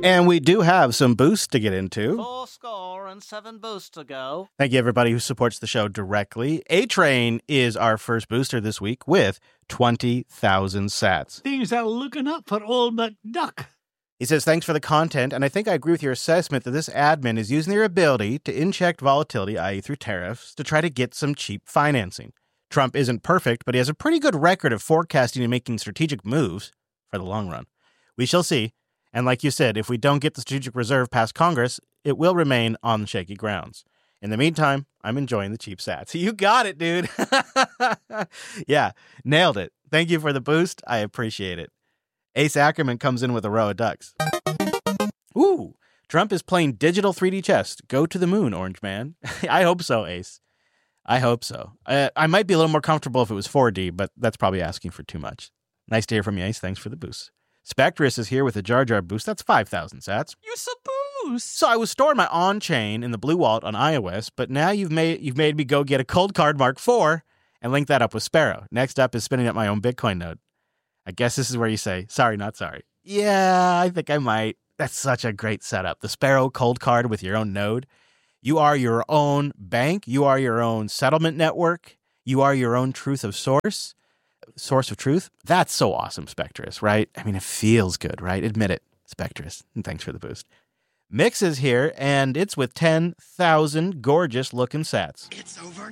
And we do have some boosts to get into. 4 boosts to go. Thank you, everybody who supports the show directly. A-Train is our first booster this week with 20,000 sats. Things are looking up for old McDuck. He says, thanks for the content, and I think I agree with your assessment that this admin is using their ability to inject volatility, i.e. through tariffs, to try to get some cheap financing. Trump isn't perfect, but he has a pretty good record of forecasting and making strategic moves for the long run. We shall see. And like you said, if we don't get the strategic reserve past Congress, it will remain on shaky grounds. In the meantime, I'm enjoying the cheap sats. You got it, dude. Yeah, nailed it. Thank you for the boost. I appreciate it. Ace Ackerman comes in with a row of ducks. Ooh, Trump is playing digital 3D chess. Go to the moon, Orange Man. I hope so, Ace. I hope so. I might be a little more comfortable if it was 4D, but that's probably asking for too much. Nice to hear from you, Ace. Thanks for the boost. Spectrus is here with a Jar Jar boost. That's 5,000 sats. You suppose? So I was storing my on-chain in the Blue Wallet on iOS, but now you've made me go get a Cold Card Mark IV and link that up with Sparrow. Next up is spinning up my own Bitcoin node. I guess this is where you say, sorry, not sorry. Yeah, I think I might. That's such a great setup. The Sparrow Cold Card with your own node. You are your own bank. You are your own settlement network. You are your own source of truth. That's so awesome, Spectrus, right? I mean, it feels good, right? Admit it, Spectrus. And thanks for the boost. Mix is here, and it's with 10,000 gorgeous-looking sats. It's over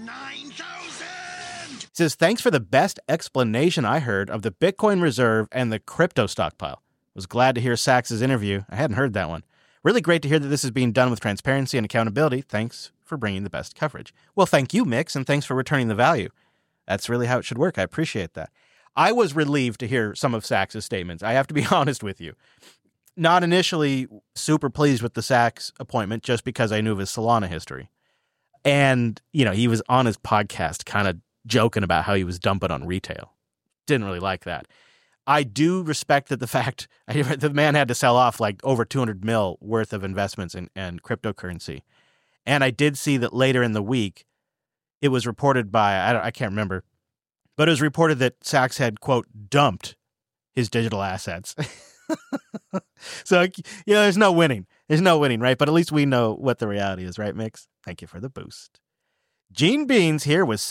9,000! Says, thanks for the best explanation I heard of the Bitcoin reserve and the crypto stockpile. Was glad to hear Sachs's interview. I hadn't heard that one. Really great to hear that this is being done with transparency and accountability. Thanks for bringing the best coverage. Well, thank you, Mix, and thanks for returning the value. That's really how it should work. I appreciate that. I was relieved to hear some of Sachs's statements. I have to be honest with you. Not initially super pleased with the Sachs appointment just because I knew of his Solana history. And, he was on his podcast kind of joking about how he was dumping on retail. Didn't really like that. I do respect that the fact the man had to sell off like over 200 mil worth of investments in cryptocurrency. And I did see that later in the week, it was reported by, I can't remember, but it was reported that Sachs had, quote, dumped his digital assets. So, there's no winning. There's no winning, right? But at least we know what the reality is, right, Mix? Thank you for the boost. Gene Beans here with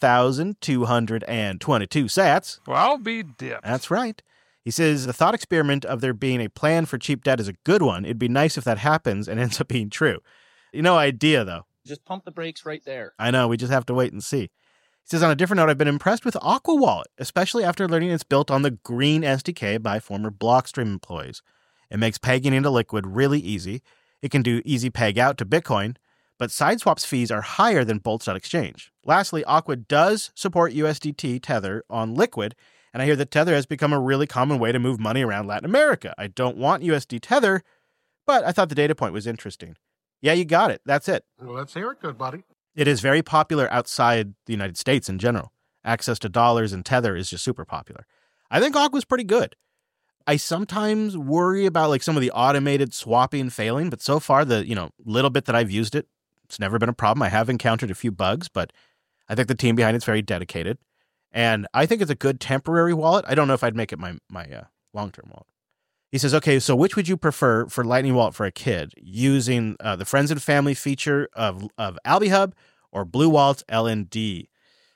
7,222 sats. Well, I'll be dipped. That's right. He says, the thought experiment of there being a plan for cheap debt is a good one. It'd be nice if that happens and ends up being true. No idea, though. Just pump the brakes right there. I know. We just have to wait and see. He says, on a different note, I've been impressed with Aqua Wallet, especially after learning it's built on the Green SDK by former Blockstream employees. It makes pegging into Liquid really easy. It can do easy peg out to Bitcoin, but Sideswap's fees are higher than Bolts.exchange. Lastly, Aqua does support USDT Tether on Liquid, and I hear that Tether has become a really common way to move money around Latin America. I don't want USD Tether, but I thought the data point was interesting. Yeah, you got it. That's it. Well, let's hear it, good buddy. It is very popular outside the United States in general. Access to dollars and Tether is just super popular. I think Aqua's pretty good. I sometimes worry about like some of the automated swapping failing, but so far the, little bit that I've used it, it's never been a problem. I have encountered a few bugs, but I think the team behind it's very dedicated. And I think it's a good temporary wallet. I don't know if I'd make it my long-term wallet. He says, okay, so which would you prefer for Lightning Wallet for a kid? Using the Friends and Family feature of AlbiHub or Blue Wallet's LND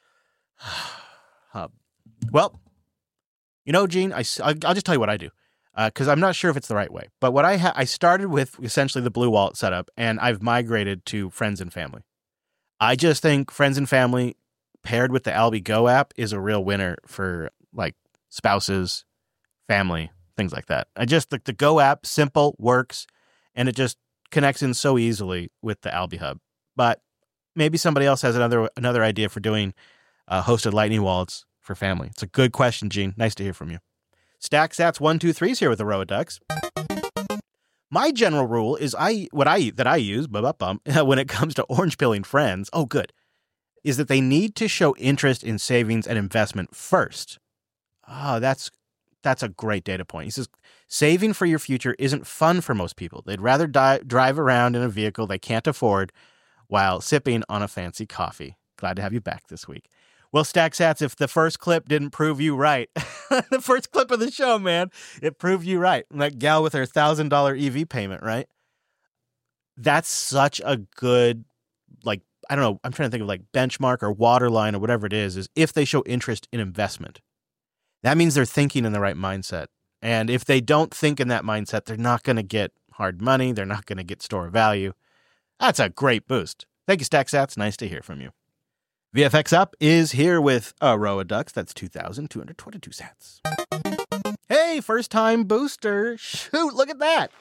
Hub? Well, Gene, I'll just tell you what I do because I'm not sure if it's the right way. But what I started with essentially the Blue Wallet setup, and I've migrated to Friends and Family. I just think Friends and Family paired with the Albi Go app is a real winner for like spouses, family, things like that. The Go app, simple, works, and it just connects in so easily with the Albi Hub. But maybe somebody else has another idea for doing hosted Lightning wallets for family. It's a good question, Gene. Nice to hear from you. StackSats123 is here with a row of ducks. My general rule is I use when it comes to orange pilling friends. Oh, good. Is that they need to show interest in savings and investment first. Oh, that's a great data point. He says, saving for your future isn't fun for most people. They'd rather drive around in a vehicle they can't afford while sipping on a fancy coffee. Glad to have you back this week. Well, StackSats, if the first clip didn't prove you right, the first clip of the show, man, it proved you right. That gal with her $1,000 EV payment, right? That's such a good, like, I don't know, I'm trying to think of like benchmark or waterline or whatever it is if they show interest in investment. That means they're thinking in the right mindset. And if they don't think in that mindset, they're not going to get hard money. They're not going to get store value. That's a great boost. Thank you, StackSats. Nice to hear from you. VFX Up is here with a row of ducks. That's 2,222 sats. Hey, first-time booster. Shoot, look at that.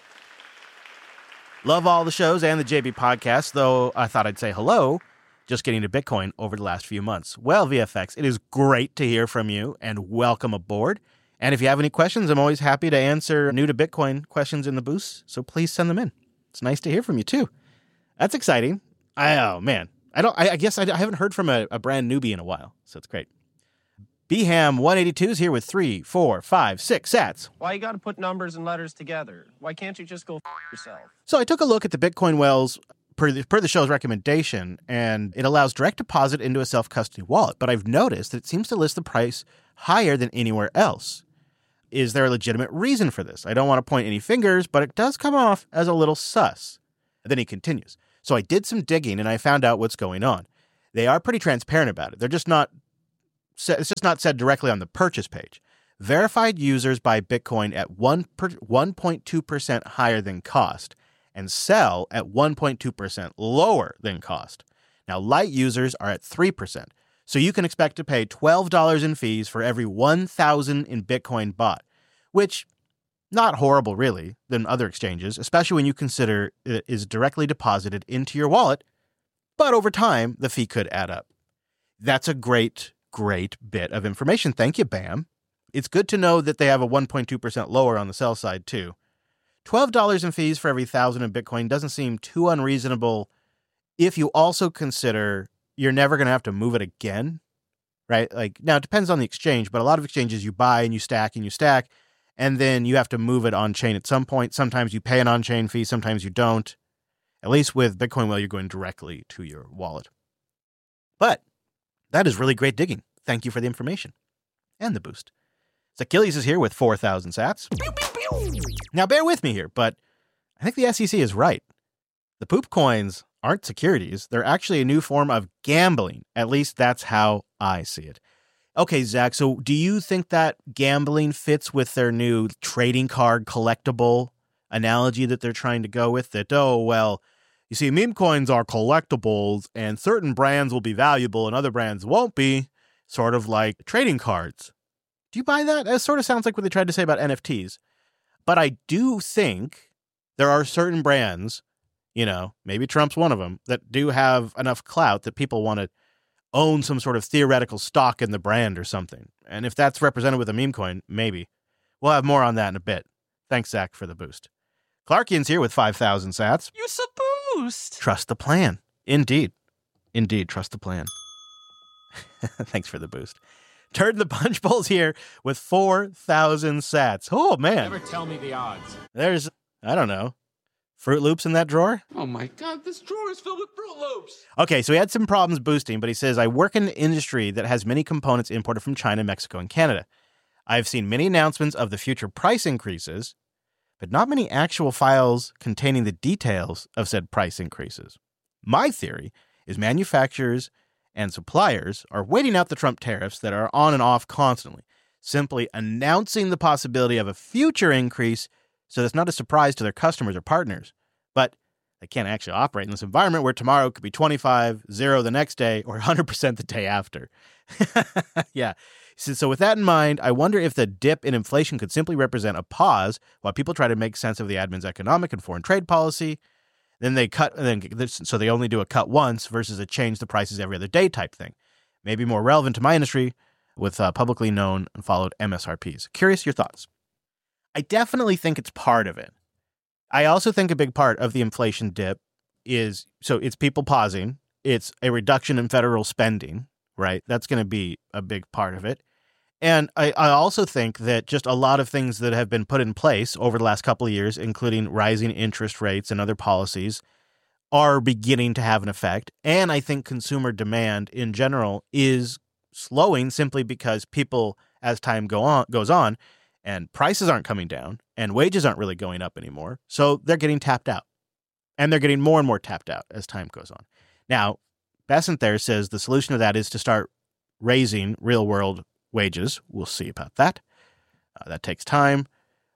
Love all the shows and the JB podcast, though I thought I'd say hello, just getting to Bitcoin over the last few months. Well, VFX, it is great to hear from you, and welcome aboard. And if you have any questions, I'm always happy to answer new to Bitcoin questions in the boost, so please send them in. It's nice to hear from you, too. That's exciting. Oh, man. I guess I haven't heard from a brand newbie in a while, so it's great. Bham182 is here with 3, 4, 5, 6 sats. Why you gotta put numbers and letters together? Why can't you just go yourself? So I took a look at the Bitcoin Wells per the show's recommendation, and it allows direct deposit into a self-custody wallet, but I've noticed that it seems to list the price higher than anywhere else. Is there a legitimate reason for this? I don't want to point any fingers, but it does come off as a little sus. And then he continues. So I did some digging and I found out what's going on. They are pretty transparent about it. It's just not said directly on the purchase page. Verified users buy Bitcoin at 1.2% higher than cost and sell at 1.2% lower than cost. Now, light users are at 3%. So you can expect to pay $12 in fees for every 1,000 in Bitcoin bought, which not horrible, really, than other exchanges, especially when you consider it is directly deposited into your wallet. But over time, the fee could add up. That's a great bit of information. Thank you, Bam. It's good to know that they have a 1.2% lower on the sell side, too. $12 in fees for every 1,000 in Bitcoin doesn't seem too unreasonable if you also consider you're never going to have to move it again, right? Like, now, it depends on the exchange, but a lot of exchanges you buy and you stack, and then you have to move it on-chain at some point. Sometimes you pay an on-chain fee, sometimes you don't. At least with Bitcoin Well, you're going directly to your wallet. But that is really great digging. Thank you for the information and the boost. Achilles is here with 4,000 sats. Now, bear with me here, but I think the SEC is right. The poop coins aren't securities. They're actually a new form of gambling. At least that's how I see it. Okay, Zach, so do you think that gambling fits with their new trading card collectible analogy that they're trying to go with? That, oh, well, you see, meme coins are collectibles and certain brands will be valuable and other brands won't be, sort of like trading cards. Do you buy that? It sort of sounds like what they tried to say about NFTs. But I do think there are certain brands, you know, maybe Trump's one of them, that do have enough clout that people want to own some sort of theoretical stock in the brand or something. And if that's represented with a meme coin, maybe. We'll have more on that in a bit. Thanks, Zach, for the boost. Clarkian's here with 5,000 sats. You a boost. Trust the plan. Indeed, trust the plan. Thanks for the boost. Turd the Punch Bowl's here with 4,000 sats. Oh, man. Never tell me the odds. There's, I don't know, Fruit Loops in that drawer? Oh my God, this drawer is filled with Fruit Loops. Okay, so he had some problems boosting, but he says, I work in an industry that has many components imported from China, Mexico, and Canada. I've seen many announcements of the future price increases, but not many actual files containing the details of said price increases. My theory is manufacturers and suppliers are waiting out the Trump tariffs that are on and off constantly, simply announcing the possibility of a future increase so that's not a surprise to their customers or partners. But they can't actually operate in this environment where tomorrow could be 25, 0 the next day, or 100% the day after. Yeah. So with that in mind, I wonder if the dip in inflation could simply represent a pause while people try to make sense of the admin's economic and foreign trade policy. Then they cut, so they only do a cut once versus a change the prices every other day type thing. Maybe more relevant to my industry with publicly known and followed MSRPs. Curious your thoughts. I definitely think it's part of it. I also think a big part of the inflation dip is, so it's people pausing. It's a reduction in federal spending, right? That's going to be a big part of it. And I also think that just a lot of things that have been put in place over the last couple of years, including rising interest rates and other policies, are beginning to have an effect. And I think consumer demand in general is slowing simply because people, as time goes on, and prices aren't coming down, and wages aren't really going up anymore, so they're getting tapped out. And they're getting more and more tapped out as time goes on. Now, Besant there says the solution to that is to start raising real-world wages. We'll see about that. That takes time.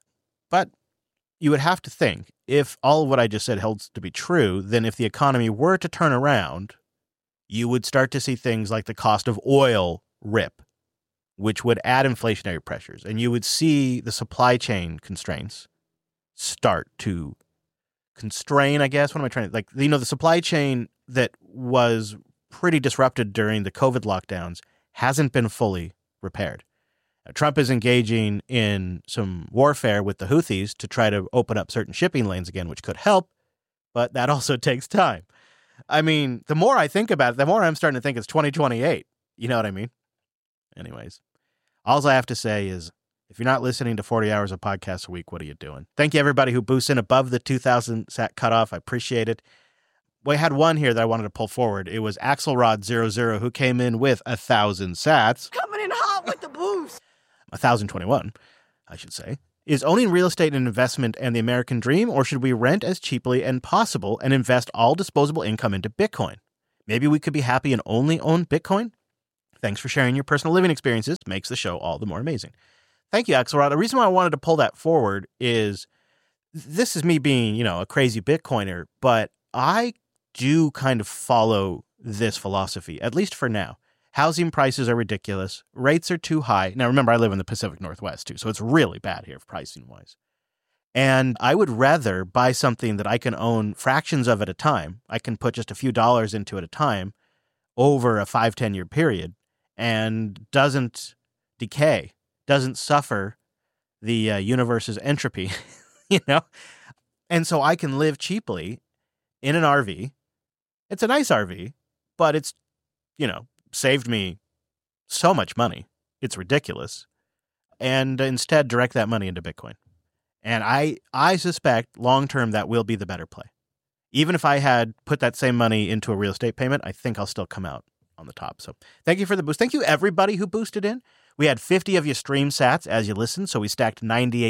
But you would have to think, if all of what I just said holds to be true, then if the economy were to turn around, you would start to see things like the cost of oil rip, which would add inflationary pressures. And you would see the supply chain constraints start to constrain, I guess. What am I trying to, the supply chain that was pretty disrupted during the COVID lockdowns hasn't been fully repaired. Trump is engaging in some warfare with the Houthis to try to open up certain shipping lanes again, which could help, but that also takes time. I mean, the more I think about it, the more I'm starting to think it's 2028. You know what I mean? Anyways, all I have to say is, if you're not listening to 40 hours of podcasts a week, what are you doing? Thank you, everybody who boosts in above the 2,000 sat cutoff. I appreciate it. We had one here that I wanted to pull forward. It was Axelrod00, who came in with 1,000 sats. Coming in hot with the boost. 1,021, I should say. Is owning real estate an investment and the American dream, or should we rent as cheaply as possible and invest all disposable income into Bitcoin? Maybe we could be happy and only own Bitcoin? Thanks for sharing your personal living experiences. Makes the show all the more amazing. Thank you, Axelrod. The reason why I wanted to pull that forward is this is me being, a crazy Bitcoiner, but I do kind of follow this philosophy, at least for now. Housing prices are ridiculous. Rates are too high. Now, remember, I live in the Pacific Northwest, too, so it's really bad here pricing-wise. And I would rather buy something that I can own fractions of at a time. I can put just a few dollars into at a time over a 5-10 year period and doesn't decay, doesn't suffer the universe's entropy, And so I can live cheaply in an RV. It's a nice RV, but it's, saved me so much money. It's ridiculous. And instead direct that money into Bitcoin. And I suspect long-term that will be the better play. Even if I had put that same money into a real estate payment, I think I'll still come out on the top. So thank you for the boost. Thank you, everybody who boosted in. We had 50 of you stream sats as you listened, so we stacked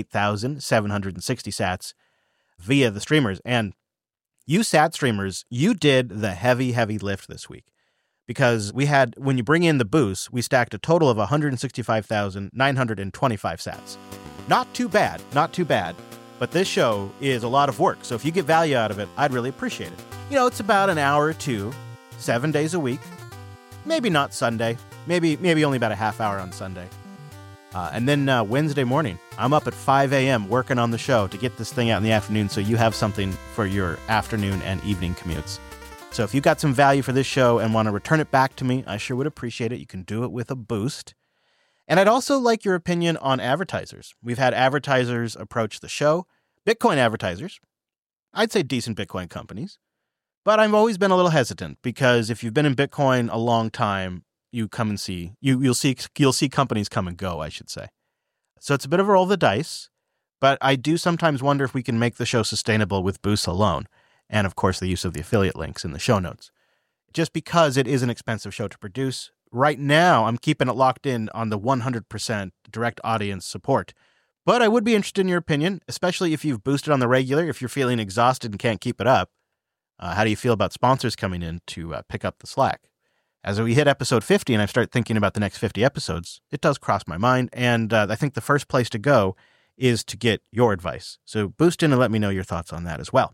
98,760 sats via the streamers. And you sat streamers, you did the heavy, heavy lift this week. Because we had, when you bring in the boost, we stacked a total of 165,925 sats. Not too bad, but this show is a lot of work. So if you get value out of it, I'd really appreciate it. It's about an hour or two, 7 days a week. Maybe not Sunday. Maybe only about a half hour on Sunday. And then Wednesday morning, I'm up at 5 a.m. working on the show to get this thing out in the afternoon so you have something for your afternoon and evening commutes. So if you got some value for this show and want to return it back to me, I sure would appreciate it. You can do it with a boost. And I'd also like your opinion on advertisers. We've had advertisers approach the show, Bitcoin advertisers. I'd say decent Bitcoin companies. But I've always been a little hesitant because if you've been in Bitcoin a long time, you come and see, you'll see companies come and go, I should say. So it's a bit of a roll of the dice, but I do sometimes wonder if we can make the show sustainable with boosts alone. And, of course, the use of the affiliate links in the show notes. Just because it is an expensive show to produce, right now I'm keeping it locked in on the 100% direct audience support. But I would be interested in your opinion, especially if you've boosted on the regular, if you're feeling exhausted and can't keep it up. How do you feel about sponsors coming in to pick up the slack? As we hit episode 50 and I start thinking about the next 50 episodes, it does cross my mind. And I think the first place to go is to get your advice. So boost in and let me know your thoughts on that as well.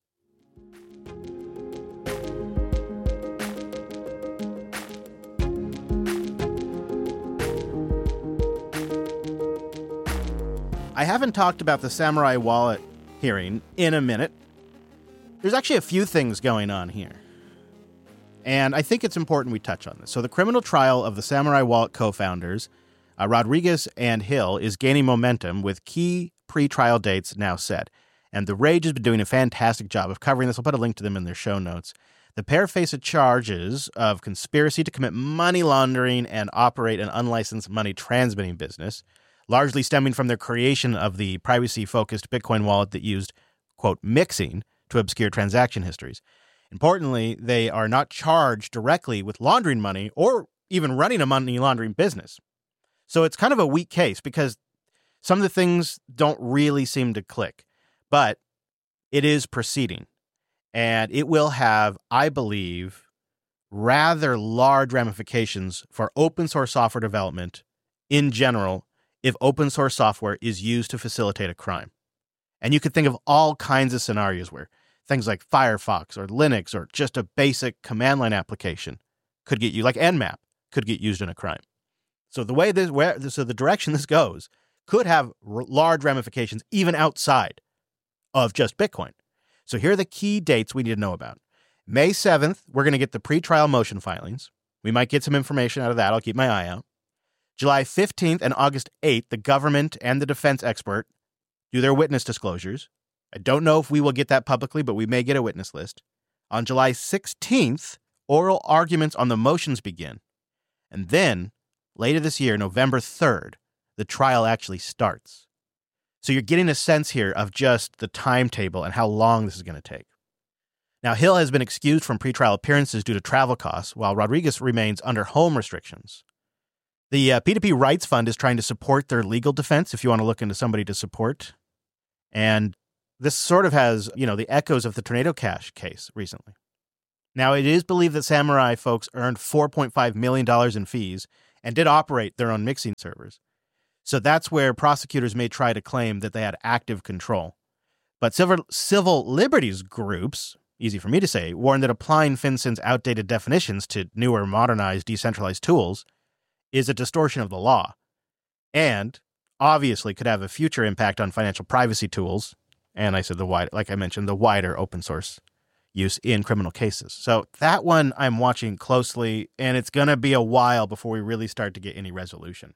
I haven't talked about the Samurai Wallet hearing in a minute. There's actually a few things going on here. And I think it's important we touch on this. So the criminal trial of the Samurai Wallet co-founders, Rodriguez and Hill, is gaining momentum with key pre-trial dates now set. And The Rage has been doing a fantastic job of covering this. I'll put a link to them in their show notes. The pair face charges of conspiracy to commit money laundering and operate an unlicensed money transmitting business, largely stemming from their creation of the privacy-focused Bitcoin wallet that used, quote, mixing to obscure transaction histories. Importantly, they are not charged directly with laundering money or even running a money laundering business. So it's kind of a weak case because some of the things don't really seem to click. But it is proceeding. And it will have, I believe, rather large ramifications for open source software development in general if open source software is used to facilitate a crime. And you could think of all kinds of scenarios where things like Firefox or Linux or just a basic command line application could get you, like Nmap, could get used in a crime. So the direction this goes could have large ramifications even outside of just Bitcoin. So here are the key dates we need to know about. May 7th, we're going to get the pretrial motion filings. We might get some information out of that. I'll keep my eye out. July 15th and August 8th, the government and the defense expert do their witness disclosures. I don't know if we will get that publicly, but we may get a witness list. On July 16th, oral arguments on the motions begin. And then, later this year, November 3rd, the trial actually starts. So you're getting a sense here of just the timetable and how long this is going to take. Now, Hill has been excused from pretrial appearances due to travel costs, while Rodriguez remains under home restrictions. The P2P Rights Fund is trying to support their legal defense if you want to look into somebody to support. And this sort of has, the echoes of the Tornado Cash case recently. Now, it is believed that Samurai folks earned $4.5 million in fees and did operate their own mixing servers. So that's where prosecutors may try to claim that they had active control. But civil liberties groups, easy for me to say, warn that applying FinCEN's outdated definitions to newer, modernized, decentralized tools is a distortion of the law and obviously could have a future impact on financial privacy tools. And I said like I mentioned, the wider open source use in criminal cases. So that one I'm watching closely, and it's going to be a while before we really start to get any resolution.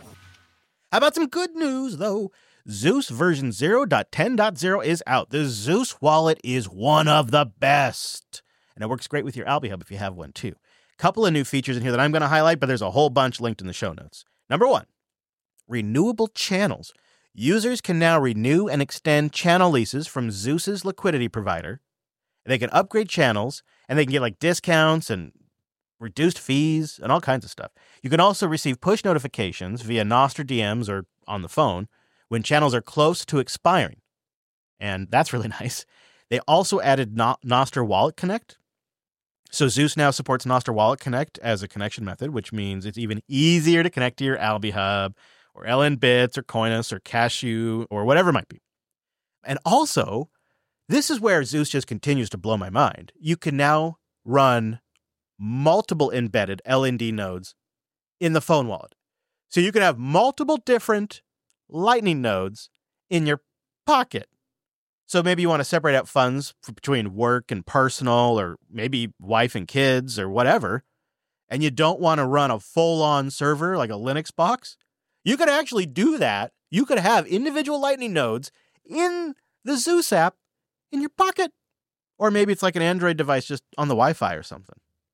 How about some good news, though? Zeus version 0.10.0 is out. The Zeus wallet is one of the best. And it works great with your Alby Hub if you have one, too. Couple of new features in here that I'm going to highlight, but there's a whole bunch linked in the show notes. Number 1, renewable channels. Users can now renew and extend channel leases from Zeus's liquidity provider. They can upgrade channels, and they can get discounts and reduced fees and all kinds of stuff. You can also receive push notifications via Nostr DMs or on the phone when channels are close to expiring. And that's really nice. They also added Nostr Wallet Connect. So Zeus now supports Nostr Wallet Connect as a connection method, which means it's even easier to connect to your Alby Hub or LN Bits or Coinus or Cashew or whatever it might be. And also, this is where Zeus just continues to blow my mind. You can now run multiple embedded LND nodes in the phone wallet. So you can have multiple different Lightning nodes in your pocket. So maybe you want to separate out funds between work and personal, or maybe wife and kids or whatever, and you don't want to run a full-on server like a Linux box. You could actually do that. You could have individual Lightning nodes in the Zeus app in your pocket. Or maybe it's like an Android device just on the Wi-Fi or something.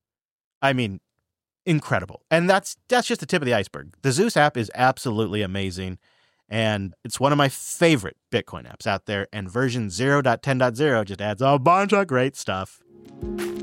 I mean, incredible. And that's just the tip of the iceberg. The Zeus app is absolutely amazing. And it's one of my favorite Bitcoin apps out there. And version 0.10.0 just adds a bunch of great stuff.